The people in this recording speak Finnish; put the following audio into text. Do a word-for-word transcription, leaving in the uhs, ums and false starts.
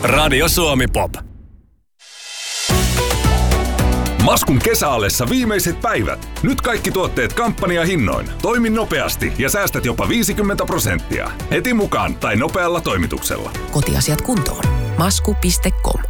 Radio Suomi Pop. Maskun kesäalessa viimeiset päivät. Nyt kaikki tuotteet kampanjahinnoin. Toimi nopeasti ja säästät jopa viisikymmentä prosenttia. Heti mukaan tai nopealla toimituksella. Kotiasiat kuntoon. masku piste com.